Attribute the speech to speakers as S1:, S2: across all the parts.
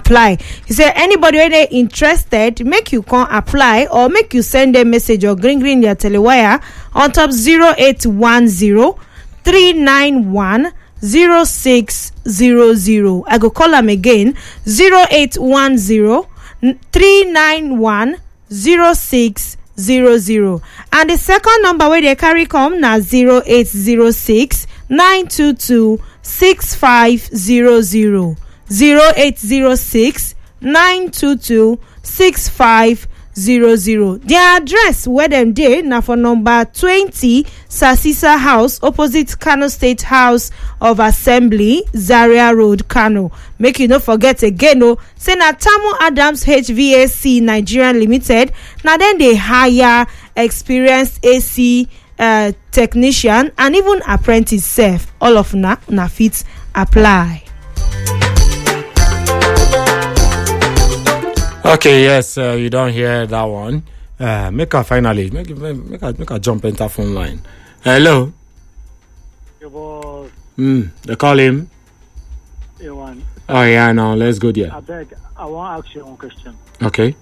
S1: apply. He say anybody wey dey interested, make you come apply or make you send a message or green their telewire on top 0810 391 0600. I go call am again 0810 391 0600. And the second number where they carry come na 0806 922 6500. 0806 922 6500. Their address where them dey na for number 20 Sasisa House, opposite Kano State House of Assembly, Zaria Road, Kano. Make you no forget again, say na Tamu Adams HVAC Nigeria Limited. Now then they hire experienced AC technician and even apprentice self. All of na fit apply.
S2: Okay, yes, you don't hear that one. Make her finally make her jump enter phone line. Hello. They call him.
S3: A1.
S2: Oh yeah, now let's go there.
S3: I beg, I want to ask you one question.
S2: Okay.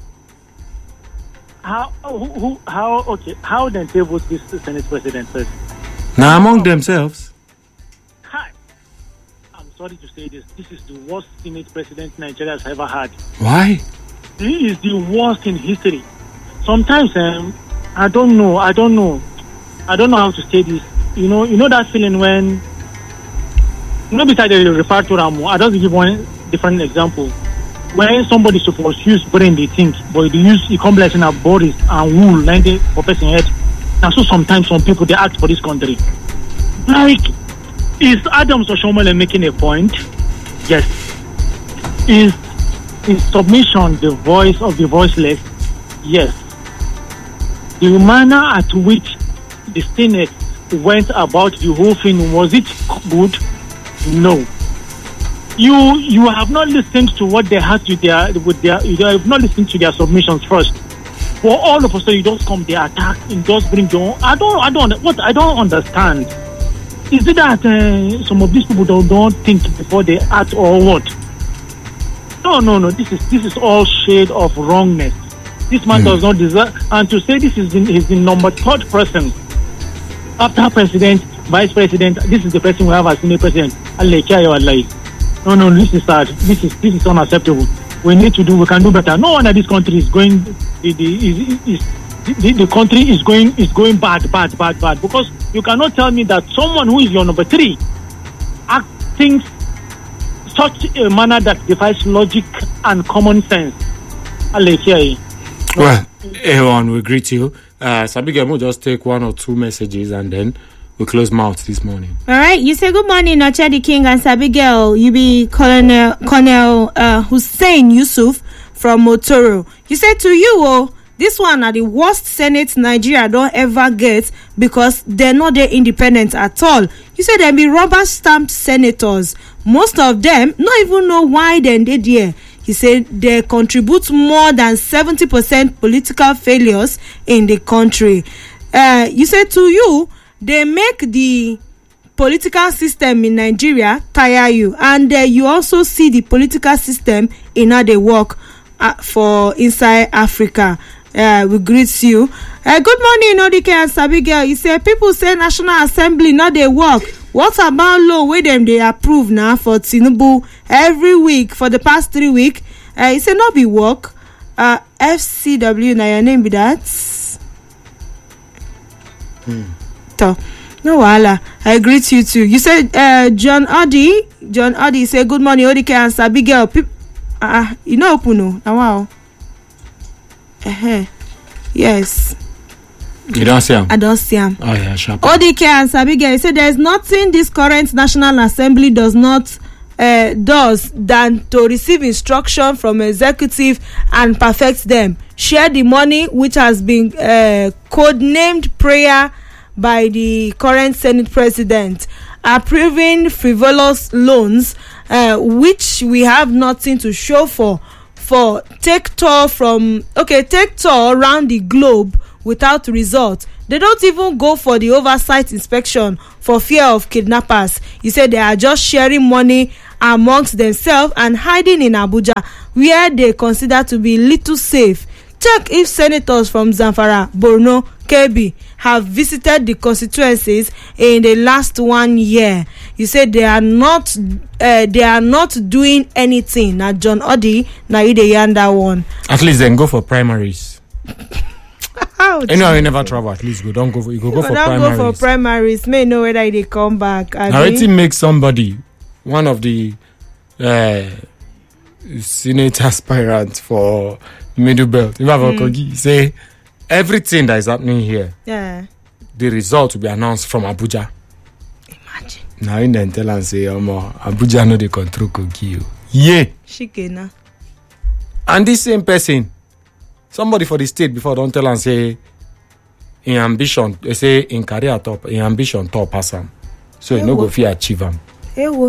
S3: How then they vote this Senate president first?
S2: Now among themselves.
S3: Hi. I'm sorry to say this. This is the worst Senate president Nigeria has ever had.
S2: Why?
S3: He is the worst in history. Sometimes I don't know how to say this. You know that feeling when besides the refer to Ramu, I just give one different example. When somebody supposed to use brain they think, but he come like in a bodies and wool 90 for person head. And so sometimes some people they act for this country. Like, is Adams Oshomole making a point? Yes. Is submission the voice of the voiceless? Yes. The manner at which the Senate went about the whole thing, was it good? No. You have not listened to what they had to you have not listened to their submissions first. For all of us, you just come they attack and just bring your own. I don't understand. Is it that some of these people don't think before they act or what? No. This is all shade of wrongness. This man does not deserve. And to say this is the number third person after president, vice president. This is the person we have as senior president. No, this is sad. This is unacceptable. We can do better. No wonder this country is going. The country is going bad. Because you cannot tell me that someone who is your number three acting such a manner that defies logic and common sense.
S2: Well, everyone, we greet you. Sabigel will just take one or two messages and then we close mouth this morning.
S1: All right, you say good morning, Ochedi King and Sabigel. You be Colonel Hussein Yusuf from Motoro. You say to you, this one are the worst Senate Nigeria don't ever get because they're not there independent at all. You say there be rubber stamped senators. Most of them not even know why they there. He said they contribute more than 70% political failures in the country. You say to you, they make the political system in Nigeria tire you, and you also see the political system in how they work for inside Africa. We greet you. Good morning, Odike and Sabigel. You say people say National Assembly not they work. What about law where them they approve now for Tinubu every week for the past 3 weeks? You say not be work. FCW, now your name be that. No wala. I greet you too. You said John Oddy say good morning, Odike and Sabigel. You know Puno. Wow. Yes.
S2: You don't see him?
S1: I don't see him.
S2: Oh yeah, sharp.
S1: Odike and Sabigel, he said there is nothing this current National Assembly does than to receive instruction from executive and perfect them. Share the money which has been codenamed prayer by the current Senate President, approving frivolous loans which we have nothing to show for take tour around the globe without result. They don't even go for the oversight inspection for fear of kidnappers. He said they are just sharing money amongst themselves and hiding in Abuja, where they consider to be little safe. Check if senators from Zamfara, Borno, Kebbi have visited the constituencies in the last 1 year. You said they are not doing anything. Now John Odi, now you dey yarn that one.
S2: At least then go for primaries. Anyway, you never travel. At least go. Don't go. You go for primaries.
S1: Don't go for primaries. May know whether they come back.
S2: Now it makes somebody one of the Senate aspirants for Middle Belt. You have a Kogi say everything that is happening here.
S1: Yeah.
S2: The result will be announced from Abuja.
S1: Imagine.
S2: Now in then tell and say, Abuja no dey control Kogi. Yeah.
S1: Shikena.
S2: And this same person, somebody for the state before don't tell and say in ambition, they say in career top, in ambition top pass am. So you no go fit achieve am.
S1: Ewo.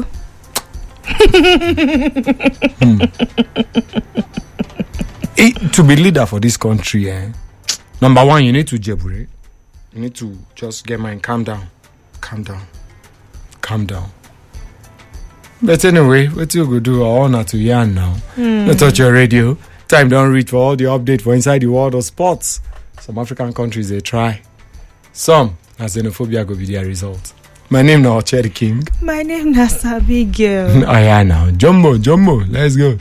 S2: To be leader for this country, number one, you need to jebure. You need to just get mind, calm down. But anyway, what you go do? I honor to yarn now. Not touch your radio. Time don't reach for all the update for inside the world of sports. Some African countries they try. Some as xenophobia go be their result. My name now Cherry King.
S1: My name na Sabi girl.
S2: Oh yeah now. Jumbo, let's go.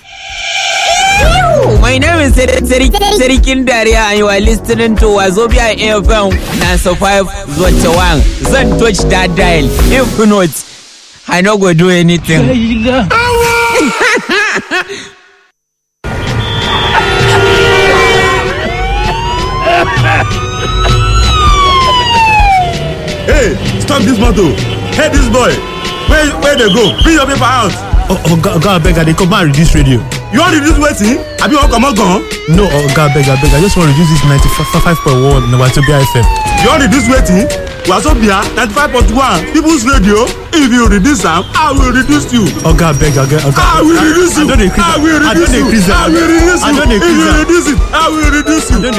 S4: My name is Serikin Daria and you are listening to Wazobia FM 95.1. Zan touch that dial. If not, I no go do anything.
S5: Hey, stop this motor. Hey, this boy. Where they go? Bring your paper out.
S6: God, beg, they come and reduce radio.
S5: You want to reduce waiting? Have you all come out gone?
S6: No, God, beg, I just want to reduce this 95.1 Wazobia FM.
S5: You want to reduce waiting? Wazobia 95.1 People's Radio. If you reduce them, I will reduce you.
S6: God, beg, I will
S5: reduce you.
S6: I don't increase.
S5: I will reduce you. I will reduce you. If you reduce it, I will reduce you.